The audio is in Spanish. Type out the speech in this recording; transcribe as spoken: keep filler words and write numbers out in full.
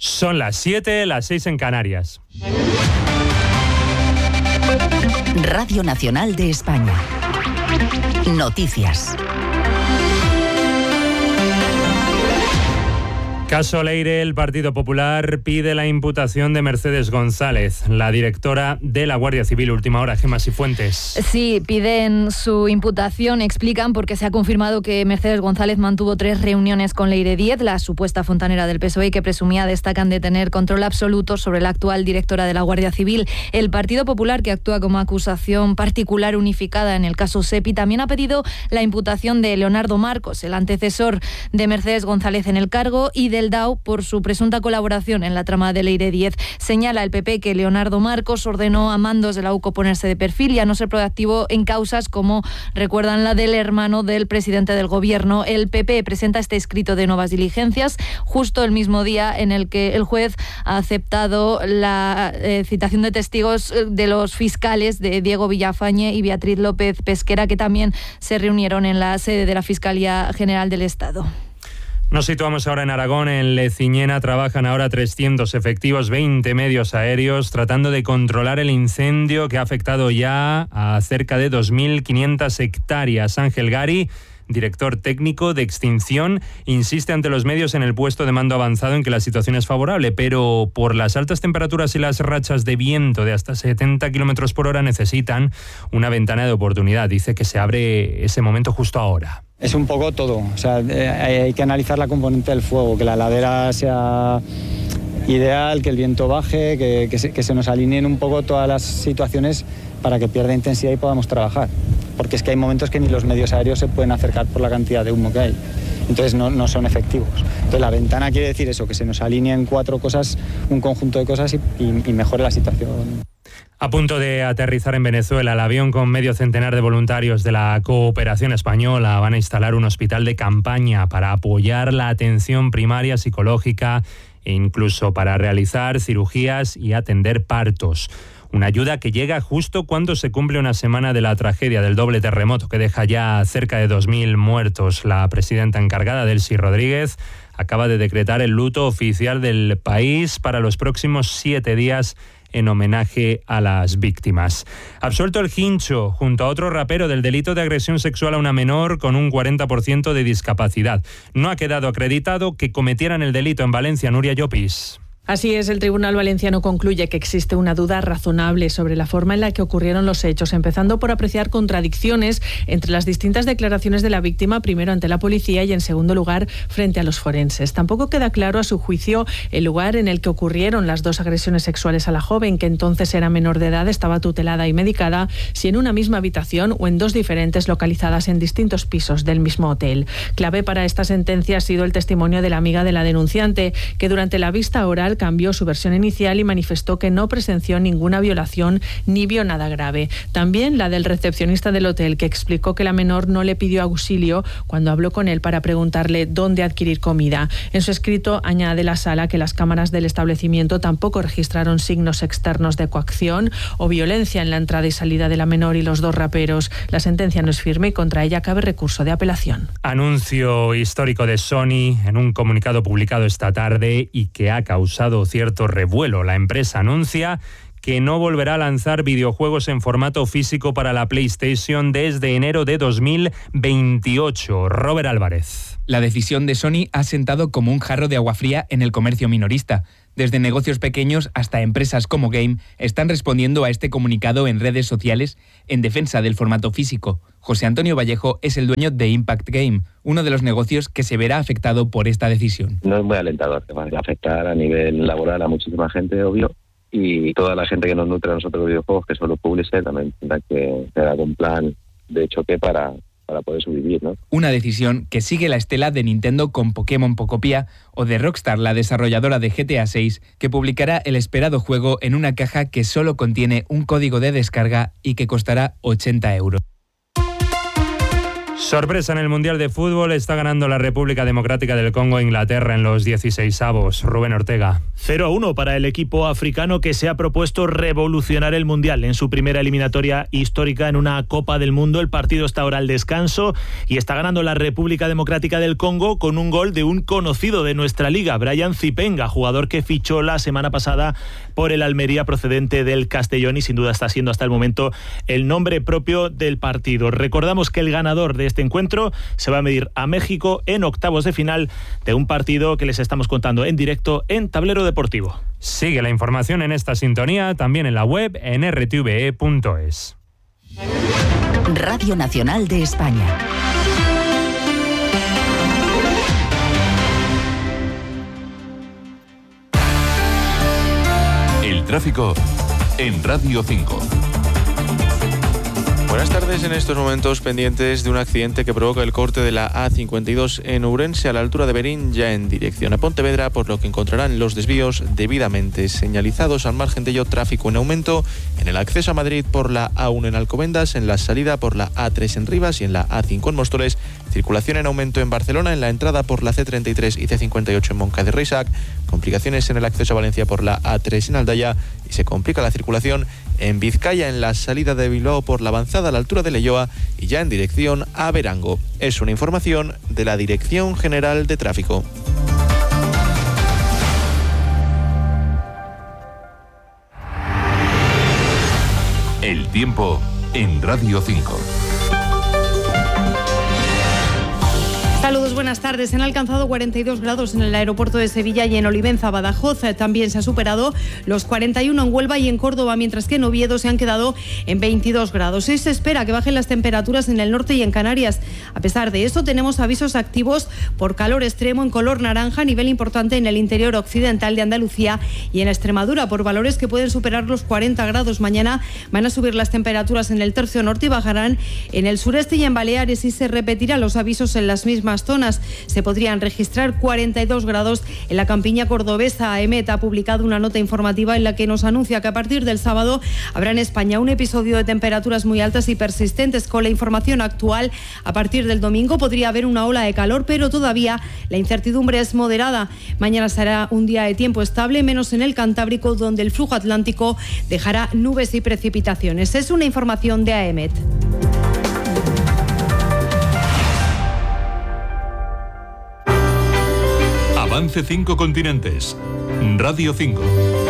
Son las siete, las seis en Canarias. Radio Nacional de España. Noticias. Caso Leire, el Partido Popular pide la imputación de Mercedes González, la directora de la Guardia Civil. Última hora, Gemma Cifuentes. Sí, piden su imputación, explican porque se ha confirmado que Mercedes González mantuvo tres reuniones con Leire Díez, la supuesta fontanera del P S O E, que presumía, destacan, de tener control absoluto sobre la actual directora de la Guardia Civil. El Partido Popular, que actúa como acusación particular unificada en el caso SEPI, también ha pedido la imputación de Leonardo Marcos, el antecesor de Mercedes González en el cargo, y de el D A O por su presunta colaboración en la trama de Leire Díez. Señala el P P que Leonardo Marcos ordenó a mandos de la U C O ponerse de perfil y a no ser proactivo en causas como, recuerdan, la del hermano del presidente del gobierno. El P P presenta este escrito de nuevas diligencias justo el mismo día en el que el juez ha aceptado la eh, citación de testigos de los fiscales de Diego Villafañe y Beatriz López Pesquera, que también se reunieron en la sede de la Fiscalía General del Estado. Nos situamos ahora en Aragón. En Leciñena trabajan ahora trescientos efectivos, veinte medios aéreos, tratando de controlar el incendio que ha afectado ya a cerca de dos mil quinientas hectáreas. Ángel Gari, director técnico de extinción, insiste ante los medios en el puesto de mando avanzado en que la situación es favorable, pero por las altas temperaturas y las rachas de viento de hasta setenta kilómetros por hora necesitan una ventana de oportunidad. Dice que se abre ese momento justo ahora. Es un poco todo, o sea, hay que analizar la componente del fuego, que la ladera sea ideal, que el viento baje, que, que, se, que se nos alineen un poco todas las situaciones para que pierda intensidad y podamos trabajar. Porque es que hay momentos que ni los medios aéreos se pueden acercar por la cantidad de humo que hay. Entonces no, no son efectivos. Entonces la ventana quiere decir eso, que se nos alineen cuatro cosas, un conjunto de cosas y, y, y mejore la situación. A punto de aterrizar en Venezuela, el avión con medio centenar de voluntarios de la Cooperación Española van a instalar un hospital de campaña para apoyar la atención primaria psicológica e incluso para realizar cirugías y atender partos. Una ayuda que llega justo cuando se cumple una semana de la tragedia del doble terremoto que deja ya cerca de dos mil muertos. La presidenta encargada, Delcy Rodríguez, acaba de decretar el luto oficial del país para los próximos siete días en homenaje a las víctimas. Absuelto el Hincho, junto a otro rapero, del delito de agresión sexual a una menor con un cuarenta por ciento de discapacidad. No ha quedado acreditado que cometieran el delito en Valencia. Nuria Llopis. Así es, el Tribunal Valenciano concluye que existe una duda razonable sobre la forma en la que ocurrieron los hechos, empezando por apreciar contradicciones entre las distintas declaraciones de la víctima, primero ante la policía y en segundo lugar frente a los forenses. Tampoco queda claro, a su juicio, el lugar en el que ocurrieron las dos agresiones sexuales a la joven, que entonces era menor de edad, estaba tutelada y medicada, si en una misma habitación o en dos diferentes localizadas en distintos pisos del mismo hotel. Clave para esta sentencia ha sido el testimonio de la amiga de la denunciante, que durante la vista oral cambió su versión inicial y manifestó que no presenció ninguna violación ni vio nada grave. También la del recepcionista del hotel, que explicó que la menor no le pidió auxilio cuando habló con él para preguntarle dónde adquirir comida. En su escrito añade la sala que las cámaras del establecimiento tampoco registraron signos externos de coacción o violencia en la entrada y salida de la menor y los dos raperos. La sentencia no es firme y contra ella cabe recurso de apelación. Anuncio histórico de Sony en un comunicado publicado esta tarde y que ha causado cierto revuelo. La empresa anuncia que no volverá a lanzar videojuegos en formato físico para la PlayStation desde enero de dos mil veintiocho. Robert Álvarez. La decisión de Sony ha sentado como un jarro de agua fría en el comercio minorista. Desde negocios pequeños hasta empresas como Game están respondiendo a este comunicado en redes sociales en defensa del formato físico. José Antonio Vallejo es el dueño de Impact Game, uno de los negocios que se verá afectado por esta decisión. No es muy alentador, va a afectar a nivel laboral a muchísima gente, obvio, y toda la gente que nos nutre a nosotros los videojuegos, que son los publishers, también tendrá que tener algún plan de choque para... para poder sobrevivir, ¿no? Una decisión que sigue la estela de Nintendo con Pokémon Pocopia o de Rockstar, la desarrolladora de G T A seis, que publicará el esperado juego en una caja que solo contiene un código de descarga y que costará ochenta euros. Sorpresa en el Mundial de Fútbol, está ganando la República Democrática del Congo a Inglaterra en los dieciseisavos. Rubén Ortega. cero a uno para el equipo africano que se ha propuesto revolucionar el Mundial en su primera eliminatoria histórica en una Copa del Mundo. El partido está ahora al descanso y está ganando la República Democrática del Congo con un gol de un conocido de nuestra liga, Brian Zipenga, jugador que fichó la semana pasada por el Almería procedente del Castellón y sin duda está siendo hasta el momento el nombre propio del partido. Recordamos que el ganador de este encuentro se va a medir a México en octavos de final de un partido que les estamos contando en directo en Tablero Deportivo. Sigue la información en esta sintonía, también en la web en r t v e punto es. Radio Nacional de España. El tráfico en Radio cinco. Buenas tardes, en estos momentos pendientes de un accidente que provoca el corte de la A cincuenta y dos en Ourense a la altura de Berín, ya en dirección a Pontevedra, por lo que encontrarán los desvíos debidamente señalizados. Al margen de ello, tráfico en aumento en el acceso a Madrid por la A uno en Alcobendas, en la salida por la A tres en Rivas y en la A cinco en Móstoles. Circulación en aumento en Barcelona en la entrada por la C treinta y tres y C cincuenta y ocho en Moncada de Reixac. Complicaciones en el acceso a Valencia por la A tres en Aldaya y se complica la circulación en Vizcaya en la salida de Bilbao por la avanzada a la altura de Leioa y ya en dirección a Verango. Es una información de la Dirección General de Tráfico. El tiempo en Radio cinco. Saludos, buenas tardes. Se han alcanzado cuarenta y dos grados en el aeropuerto de Sevilla y en Olivenza, Badajoz. También se ha superado los cuarenta y uno en Huelva y en Córdoba, mientras que en Oviedo se han quedado en veintidós grados. Hoy se espera que bajen las temperaturas en el norte y en Canarias. A pesar de eso, tenemos avisos activos por calor extremo en color naranja a nivel importante en el interior occidental de Andalucía y en Extremadura, por valores que pueden superar los cuarenta grados. Mañana van a subir las temperaturas en el tercio norte y bajarán en el sureste y en Baleares, y se repetirán los avisos en las mismas zonas. Se podrían registrar cuarenta y dos grados en la campiña cordobesa. EMET ha publicado una nota informativa en la que nos anuncia que a partir del sábado habrá en España un episodio de temperaturas muy altas y persistentes. Con la información actual, a partir del domingo podría haber una ola de calor, pero todavía la incertidumbre es moderada. Mañana será un día de tiempo estable, menos en el Cantábrico, donde el flujo atlántico dejará nubes y precipitaciones. Es una información de AEMET. Avance cinco continentes. Radio cinco.